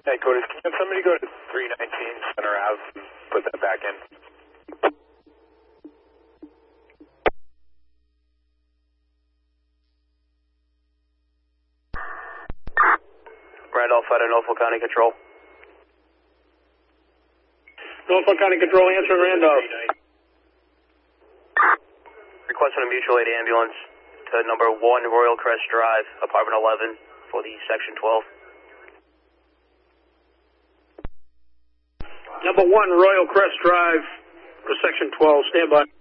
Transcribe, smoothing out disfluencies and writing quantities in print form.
Hey, Cody, can somebody go to 319 Center Ave and put that back in? Randolph, Fighter, Norfolk County Control. Norfolk County Control, answering Randolph. Requesting a mutual aid ambulance to number 1 Royal Crest Drive, apartment 11 for the section 12. Number 1 Royal Crest Drive for section 12, stand by.